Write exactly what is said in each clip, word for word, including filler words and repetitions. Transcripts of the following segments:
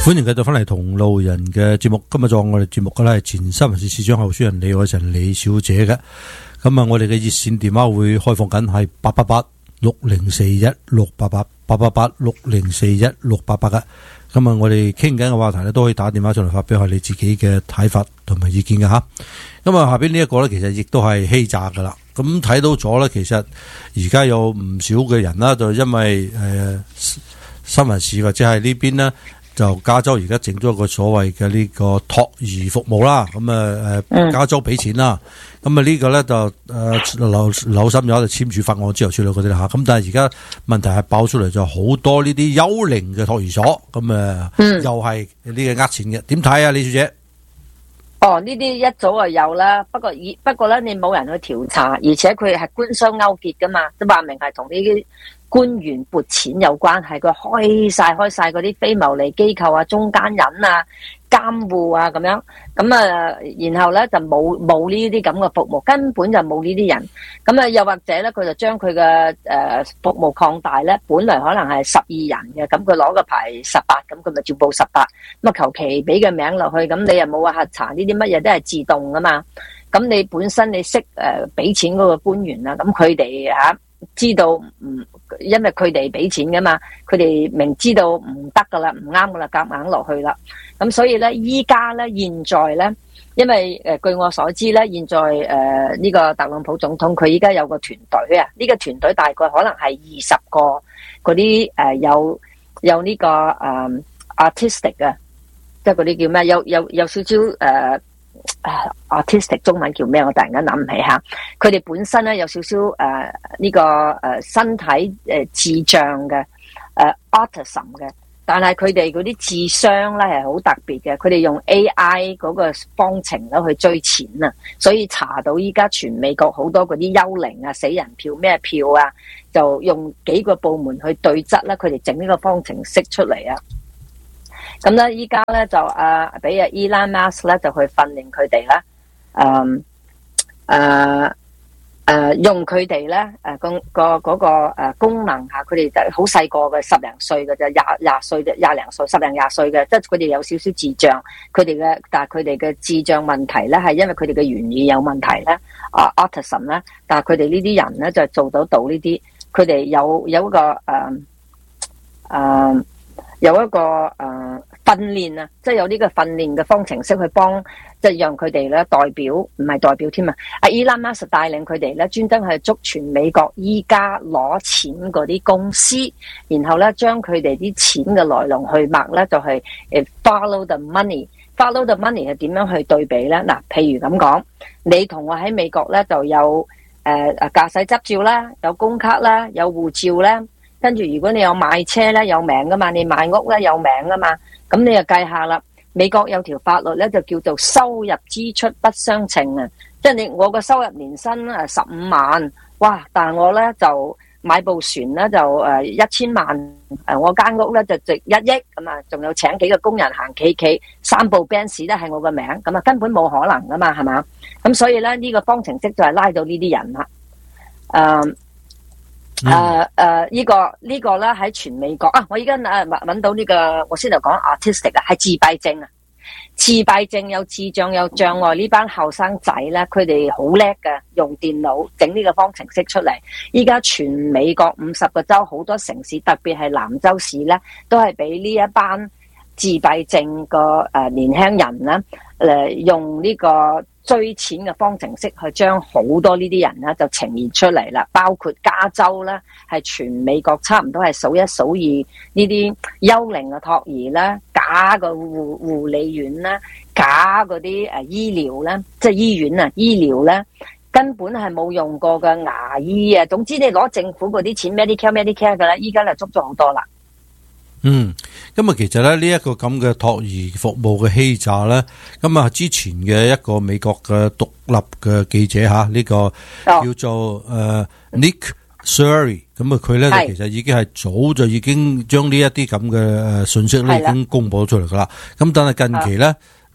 歡迎繼續翻嚟同路人嘅節目。今日做我哋節目嘅咧係前新聞司司長候選人李愛晨李小姐嘅。咁啊，我哋嘅熱線電話會開放緊係八八八六零四一六八八八八八六零四一六八八嘅。咁啊，我哋傾緊嘅話題咧都可以打電話上嚟發表下你自己嘅睇法同埋意見嘅吓。咁啊，下邊呢一個咧其實亦都係欺詐噶啦。咁睇到咗咧，其實而家有唔少嘅人啦，就因為誒、呃、新聞市或者係呢邊呢，就加州而家整咗一個所謂嘅呢個託兒服務啦。咁啊誒，加州俾錢啦。咁啊呢個咧就誒留留心咗就簽署法案之後處理嗰啲啦吓。咁但係而家問題係爆出嚟就好多呢啲幽靈嘅託兒所，咁啊、嗯、又係呢個呃錢嘅。點睇啊，李小姐？ 哦，呢啲一早就有啦，不過以不過咧，你冇人去調查，而且佢係官商勾結噶嘛，都話明係同呢啲官員撥錢有關係，佢開晒開晒嗰啲非牟利機構啊、中間人啊、監護啊咁樣，咁啊，然後咧就冇冇呢啲咁嘅服務，根本就冇呢啲人，咁啊，又或者咧，佢就將佢嘅誒服務擴大咧，本來可能係十二人嘅，咁佢攞個牌十八，咁佢咪照報十八，咁啊求其俾個名落去，咁你又冇話核查呢啲乜嘢都係自動噶嘛，咁你本身你識誒俾錢嗰個官員啦，咁佢哋嚇知道唔？因為佢哋俾錢噶嘛，佢哋明知道唔得噶啦，唔啱噶啦，夾硬落去啦。咁所以咧，依家咧，現在咧，因為誒、呃、據我所知咧，現在誒呢、呃這個特朗普總統佢依家有個團隊啊，呢、這個團隊大概可能係二十個嗰啲誒有有呢、這個誒、呃、artistic 啊，即係嗰啲叫咩？有有有少少誒。呃Uh, artistic 中文叫咩？我突然間諗唔起吓。佢哋本身咧有少少誒呢個誒、uh, 身體誒、uh, 智障嘅誒 autism 嘅，但係佢哋嗰啲智商咧係好特別嘅。佢哋用 A I 嗰個方程咧去追錢啊，所以查到依家全美國好多嗰啲幽靈啊、死人票咩票啊，就用幾個部門去對質啦，佢哋整呢個方程式出嚟啊。咁咧，依家咧就誒，俾阿 Elon Musk 咧就去訓練佢哋啦，誒誒誒，用佢哋咧誒個個嗰個誒功能吓，佢哋就好細個嘅，十零歲嘅啫，廿廿歲啫，廿零歲，十零廿歲嘅，即係佢哋有少少智障，佢哋嘅但係佢哋嘅智障問題咧係因為佢哋嘅言語有問題咧，啊 autism 咧，但係佢哋呢啲人咧就做到到呢啲，佢哋有有一個誒誒。呃呃有一個誒、呃、訓練啊，即係有呢個訓練嘅方程式去幫，即係讓佢哋咧代表，唔係代表添啊！阿 Elon Musk 帶領佢哋咧，專登係捉全美國依家攞錢嗰啲公司，然後咧將佢哋啲錢嘅來龍去脈咧，就係誒 follow the money，follow the money 係點樣去對比咧？嗱，譬如咁講，你同我喺美國咧就有誒誒駕駛執照啦，有工卡啦，有護照咧。跟住，如果你有買車咧，有名噶嘛；你買屋咧，有名噶嘛。咁你就計下啦。美國有條法律咧，就叫做收入支出不相稱啊。即係你我個收入年薪誒十五萬，哇！但係我咧就買部船咧就誒一千萬，誒我間屋咧就值一億咁啊，仲有請幾個工人行企企，三部 Benz 都係我個名，咁啊根本冇可能噶嘛，係嘛？咁所以咧呢個方程式就係拉到呢啲人啦，誒。誒誒，呢、uh, uh, 這個呢、這個咧喺全美國啊！我而家誒搵到呢、這個，我先頭講 artistic 啊，係自閉症啊，自閉症有智障有障礙呢班後生仔咧，佢哋好叻嘅，用電腦整呢個方程式出嚟。依家全美國五十個州好多城市，特別係南州市咧，都係俾呢一班自閉症個誒年輕人咧，誒、呃、用呢、這個。追錢嘅方程式去將好多呢啲人咧就呈現出嚟啦，包括加州咧係全美國差唔多係數一數二呢啲幽靈嘅托兒啦，假嘅護護理院啦，假嗰啲誒醫療咧，即係醫院啊醫療咧根本係冇用過嘅牙醫啊，總之你攞政府嗰啲錢 Medicare Medicare 嘅咧，依家就捉咗好多啦。 嗯，咁啊，其實咧呢一個咁嘅托兒服務嘅欺詐咧，咁啊之前嘅一個美國嘅獨立嘅記者吓，呢、這個叫做誒、呃、Nick Suri， 咁啊佢咧就其實已經係早就已經將呢一啲咁嘅誒信息咧已經公布咗出嚟噶啦。咁但係近期咧，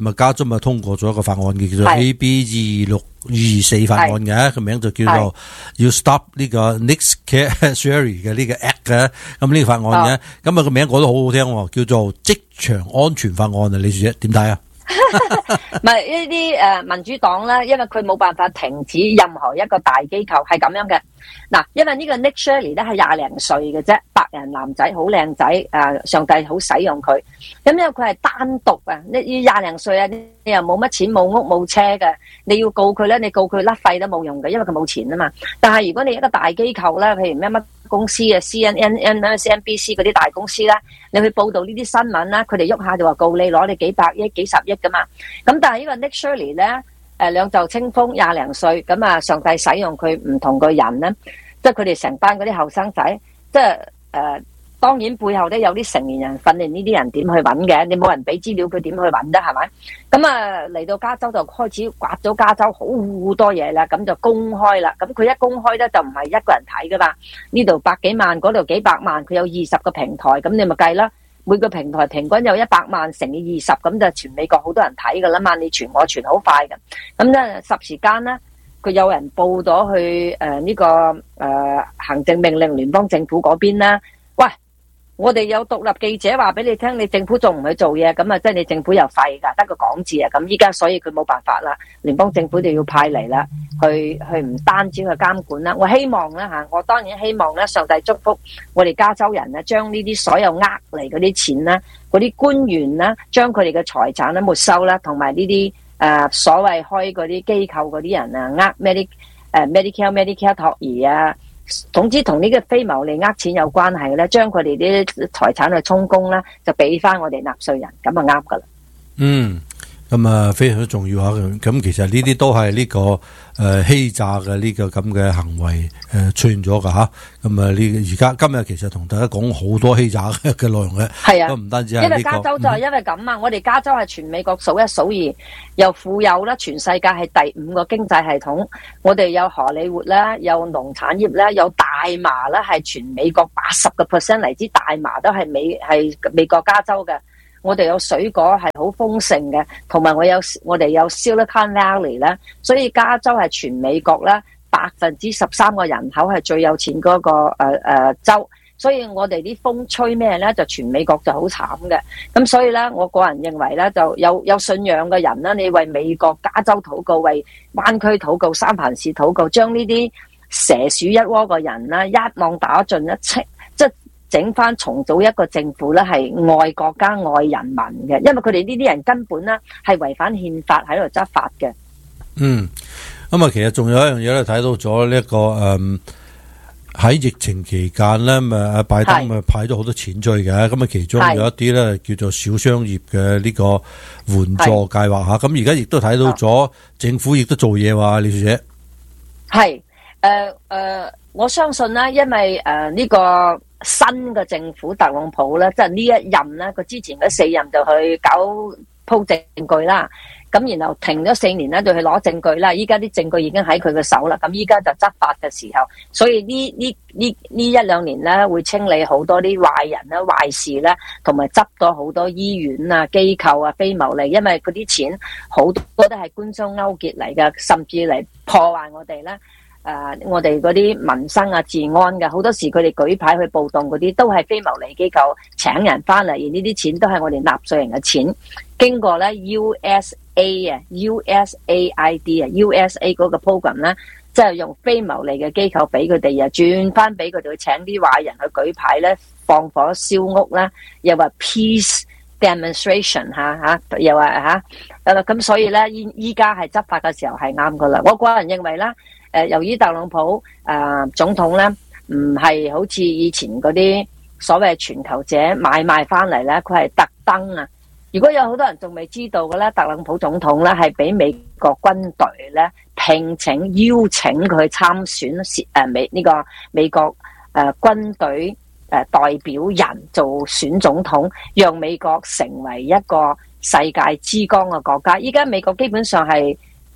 咁啊加州咪通過咗一個法案嘅，叫做 A B 二六二四法案嘅，個名就叫做要 Stop 呢個 Next Carry 嘅呢個 Act 嘅，咁呢個法案嘅，咁啊個名講得好好聽，叫做職場安全法案啊，李小姐點睇啊？ 唔係呢啲誒民主黨咧，因為佢冇辦法停止任何一個大機構係咁樣嘅。嗱，因為呢個 Nick Shirley 咧係廿零歲嘅啫，白人男仔，好靚仔，誒上帝好使用佢。咁因為佢係單獨啊，你廿零歲啊，你又冇乜錢冇屋冇車嘅，你要告佢咧，你告佢甩肺都冇用嘅，因為佢冇錢啊嘛。但係如果你一個大機構咧，譬如咩乜公司啊 C N N、C N B C 嗰啲大公司咧，你去報導呢啲新聞啦，佢哋喐下就話告你攞你幾百億、幾十億噶嘛。咁但係呢個 Nick Shirley 咧，誒兩袖清風，廿零歲，咁啊上帝使用佢唔同嘅人咧，即係佢哋成班嗰啲後生仔，即係誒當然背後咧有啲成年人訓練呢啲人點去揾嘅，你冇人俾資料佢點去揾得係咪？咁啊嚟到加州就開始刮咗加州好多嘢啦，咁就公開啦。咁佢一公開咧就唔係一個人睇噶嘛，呢度百幾萬，嗰度幾百萬，佢有二十個平台，咁你咪計啦。每個平台平均有一百萬乘以二十，咁就全美國好多人睇噶啦嘛，你傳我傳好快嘅。咁咧霎時間咧，佢有人報咗去誒呢、呃這個誒、呃、行政命令聯邦政府嗰邊啦。喂，我哋有獨立記者話俾你聽，你政府仲唔去做嘢，咁啊即係你政府又廢噶，得個講字啊。咁依家所以佢冇辦法啦，聯邦政府就要派嚟啦，去去唔單止去監管啦。我希望咧吓，我當然希望咧，上帝祝福我哋加州人咧，將呢啲所有呃嚟嗰啲錢啦，嗰啲官員啦，將佢哋嘅財產咧沒收啦，同埋呢啲誒所謂開嗰啲機構嗰啲人啊，呃 Medi 誒 Medicare Medicare 托兒啊。總之同呢個非牟利呃錢有關係咧，將佢哋啲財產去充公啦，就俾翻我哋納稅人，咁啊啱噶啦。嗯， 咁啊非常之重要吓。咁其實呢啲都係呢、這個誒、呃、欺詐嘅呢個咁嘅行為誒、呃、出現咗噶吓。咁啊呢而家今日其實同大家講好多欺詐嘅內容嘅。 係啊， 都唔單止係、這個、 因為加州就係因為咁啊，嗯、我哋加州係全美國數一數二，又富有啦，全世界係第五個經濟系統。我哋有荷里活啦，有農產業啦，有大麻啦，係全美國八十個 percent 嚟自大麻都係美係美國加州嘅。我哋有水果係好豐盛嘅，同埋我有我哋有 Silicon Valley 咧，所以加州係全美國咧百分之十三個人口係最有錢嗰、那個誒誒、呃呃、州，所以我哋啲風吹咩咧，就全美國就好慘嘅。咁所以咧，我個人認為咧，就有有信仰嘅人啦，你為美國加州禱告，為灣區禱告，三藩市禱告，將呢啲蛇鼠一窩嘅人啦，一網打盡一清，即係整翻重組一個政府咧，係愛國家愛人民嘅，因為佢哋呢啲人根本咧係違反憲法喺度執法嘅。 嗯，咁啊，其實仲有一樣嘢咧，睇到咗呢一個誒喺疫情期間咧，咪阿拜登咪派咗好多錢出去嘅，咁啊其中有一啲咧叫做小商業嘅呢個援助計劃吓，咁而家亦都睇到咗政府亦都做嘢喎，李小姐。 係誒誒，我相信咧，因為誒呢、呃這個。新嘅政府特朗普咧，即係呢一任咧，佢之前嗰四任就去搞鋪證據啦，咁然後停咗四年咧，就去攞證據啦。依家啲證據已經喺佢嘅手啦，咁依家就執法嘅時候，所以呢呢呢呢一兩年咧，會清理好多啲壞人啦、壞事啦，同埋執到好多醫院啊、機構啊、非牟利，因為嗰啲錢好多都係官商勾結嚟嘅，甚至嚟破壞我哋咧。誒、呃，我哋嗰啲民生啊、治安嘅，好多時佢哋舉牌去暴動嗰啲，都係非牟利機構請人翻嚟，而呢啲錢都係我哋納稅人嘅錢，經過咧 U S A 啊、U S A I D 啊、U S A 嗰個 program 咧，即係用非牟利嘅機構俾佢哋啊，轉翻俾佢哋去請啲壞人去舉牌咧，放火燒屋啦，又話 peace demonstration 吓、啊、吓，又話吓，誒咁所以咧依依家係執法嘅時候係啱噶啦，我個人認為啦。誒，由於特朗普誒、呃、總統咧，唔係好似以前嗰啲所謂全球者買賣翻嚟咧，佢係特登啊！如果有好多人仲未知道嘅咧，特朗普總統咧係俾美國軍隊咧聘請邀請佢參選誒、呃、美呢、這個美國誒、呃、軍隊誒、呃、代表人做選總統，讓美國成為一個世界之光嘅國家。依家美國基本上係。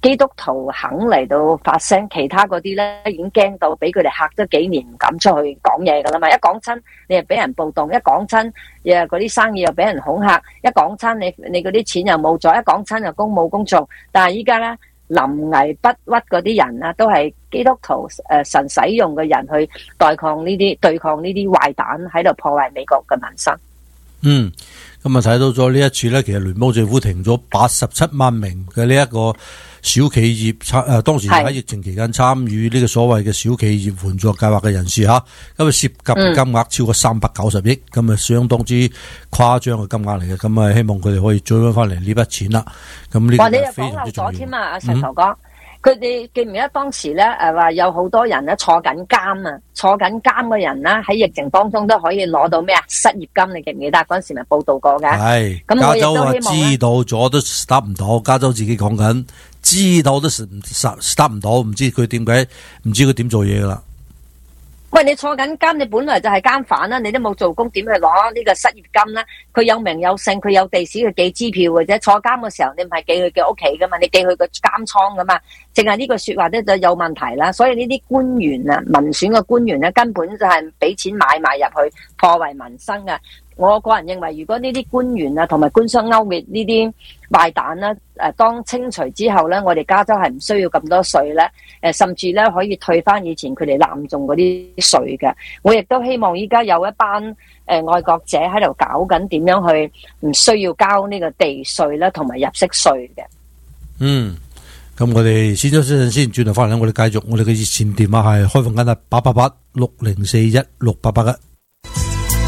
基督徒肯嚟到發聲，其他嗰啲咧已經驚到，俾佢哋嚇咗幾年，唔敢出去講嘢噶啦嘛。一講親，你又俾人暴動；一講親，又嗰啲生意又俾人恐嚇；一講親，你你嗰啲錢又冇咗；一講親又公務工做。但係依家咧臨危不屈嗰啲人啊，都係基督徒誒、呃、神使用嘅人去對抗呢啲對抗呢啲壞蛋喺度破壞美國嘅民生。 嗯，咁啊睇到咗呢一次咧，其實聯邦政府停咗八十七萬名嘅呢一個小企業參誒，當時喺疫情期間參與呢個所謂嘅小企業援助計劃嘅人士吓，咁啊涉及嘅金額超過三百九十億，咁啊相當之誇張嘅金額嚟嘅，咁啊希望佢哋可以追翻翻嚟呢筆錢啦。咁呢個係非常之重要。哇！你又講漏咗添啊，阿石頭哥。嗯佢哋記唔記得當時咧？誒話有好多人咧坐緊監啊，坐緊監嘅人啦，喺疫情當中都可以攞到咩啊？失業金，你記唔記得嗰陣時咪報道過嘅？係。咁加州話知道咗都 stop 唔到，加州自己講緊，知道都 stop 唔到，唔知佢點解，唔知佢點做嘢噶啦。喂，你坐緊監，你本來就係監犯啦，你都冇做工，點去攞呢個失業金咧？佢有名有姓，佢有地址，佢寄支票嘅啫。坐監嘅時候，你唔係寄去佢屋企噶嘛，你寄去個監倉噶嘛。淨係呢個說話咧就有問題啦。所以呢啲官員啊，民選嘅官員咧，根本就係俾錢買賣入去破壞民生嘅。我個人認為，如果呢啲官員啊同埋官商勾結呢啲壞蛋咧，誒當清除之後咧，我哋加州係唔需要咁多稅咧，誒甚至咧可以退翻以前佢哋濫用嗰啲稅嘅。我亦都希望依家有一班誒愛國者喺度搞緊點樣去唔需要交呢個地稅啦，同埋入息稅嘅。嗯，咁我哋先休息陣先，轉頭翻嚟我哋繼續，我哋嘅熱線電話係開放緊係八八八六零四一六八八嘅。